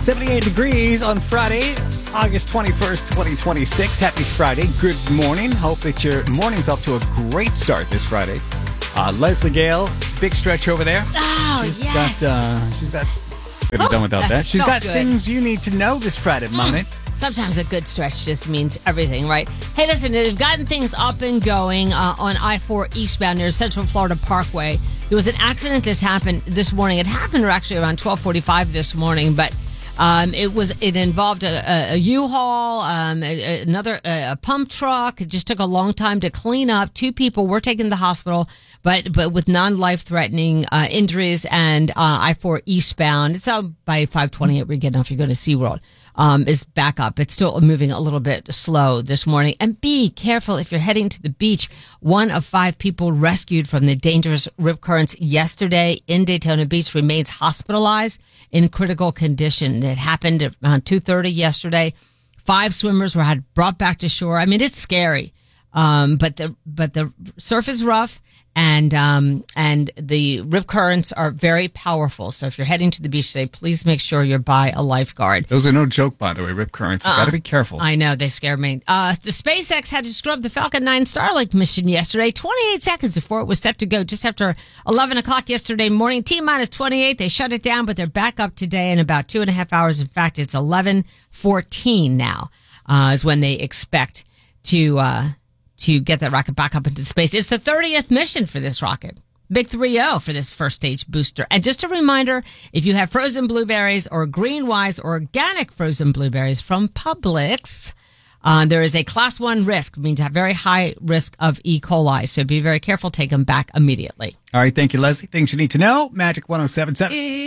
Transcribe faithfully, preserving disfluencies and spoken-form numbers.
seventy-eight degrees on Friday, August twenty-first, twenty twenty-six. Happy Friday. Good morning. Hope that your morning's off to a great start this Friday. Uh, Leslie Gale, big stretch over there. Oh, she's yes. Got, uh, she's got... Could have done without that. She's got good. things you need to know this Friday morning. Mm. Sometimes a good stretch just means everything, right? Hey, listen, they've gotten things up and going uh, on I four eastbound near Central Florida Parkway. There was an accident. This happened this morning. It happened actually around twelve forty-five this morning, but um, it was it involved a, a, a U-Haul, um, a, another a, a pump truck. It just took a long time to clean up. Two people were taken to the hospital, but but with non-life threatening uh, injuries. And uh, I four eastbound. It's out by five twenty-eight. We're getting off. You're going to SeaWorld. Um, is back up. It's still moving a little bit slow this morning. And be careful if you're heading to the beach. One of five people rescued from the dangerous rip currents yesterday in Daytona Beach remains hospitalized in critical condition. It happened at around two thirty yesterday. Five swimmers were had brought back to shore. I mean, it's scary. Um, but the, but the surf is rough. And, um, and the rip currents are very powerful. So if you're heading to the beach today, please make sure you're by a lifeguard. Those are no joke, by the way, rip currents. You uh, got to be careful. I know. They scare me. Uh, the SpaceX had to scrub the Falcon nine Starlink mission yesterday, twenty-eight seconds before it was set to go just after eleven o'clock yesterday morning. T minus twenty-eight. They shut it down, but they're back up today in about two and a half hours. In fact, it's eleven fourteen now, uh, is when they expect to, uh, to get that rocket back up into space. It's the thirtieth mission for this rocket. Big three oh for this first stage booster. And just a reminder, if you have frozen blueberries or Greenwise organic frozen blueberries from Publix, uh, there is a class one risk, means a very high risk of E. coli. So be very careful. Take them back immediately. All right. Thank you, Leslie. Things you need to know. Magic one oh seven point seven.